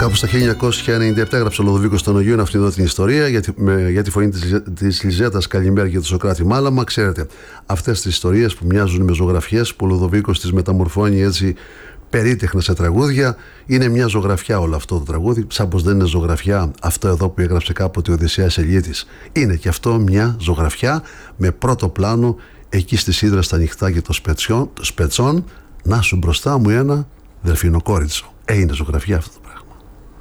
Κάπου στα 1997 έγραψε ο Λοδοβίκος στον Ογείο αυτή εδώ την ιστορία για τη φωνή της Λιζέτας Καλημέρα και του Σωκράτη Μάλαμα. Ξέρετε, αυτές τις ιστορίες που μοιάζουν με ζωγραφιές που ο Λοδοβίκος τις μεταμορφώνει έτσι περίτεχνα σε τραγούδια. Είναι μια ζωγραφιά όλο αυτό το τραγούδι, σαν πως δεν είναι ζωγραφιά αυτό εδώ που έγραψε κάποτε ο Οδυσσέας Ελίτης. Είναι και αυτό μια ζωγραφιά με πρώτο πλάνο εκεί στη Σίδρα στα νυχτάκια των Σπετσών, να σου μπροστά μου ένα δελφινοκόριτσο. Είναι ζωγραφιά αυτό το